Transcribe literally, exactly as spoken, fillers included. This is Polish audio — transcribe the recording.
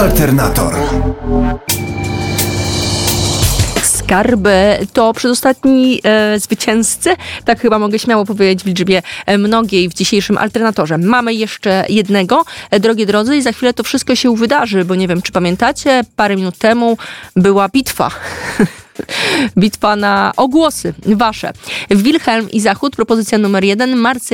Alternator. Skarby to przedostatni e, zwycięzcy, tak chyba mogę śmiało powiedzieć w liczbie e, mnogiej w dzisiejszym Alternatorze. Mamy jeszcze jednego, e, drogie drodzy, i za chwilę to wszystko się wydarzy, bo nie wiem, czy pamiętacie, parę minut temu była bitwa. Bitwa na ogłosy wasze. Wilhelm i Zachód, propozycja numer jeden, Marcy